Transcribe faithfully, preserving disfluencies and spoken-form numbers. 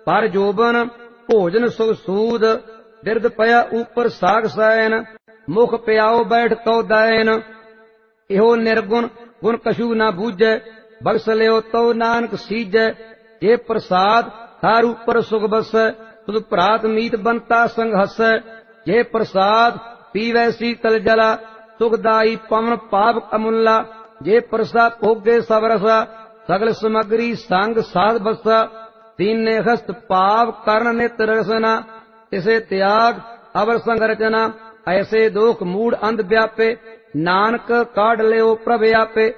पर जोबन भोजन सुख सूद बिरद पया ऊपर साग सैन मुख प्याओ बैठ तो दैन इहो निर्गुण गुण कछु न बूझै बख्श लियो तो नानक सीजै जे प्रसाद थार ऊपर सुख बसै तुद भ्रात मीत बनता संग हसै जे प्रसाद पीवै शीतल जला सुखदाई पवन पाप अमुल्ला जे प्रसा भोगे सब रसा सगल समग्री संग साध बसा दीने हस्त पाप करण नित रसना तिसे त्याग अवर संग रचना ऐसे दोख मूड अंध व्यापे नानक काढ़ लियो प्रभ आपे।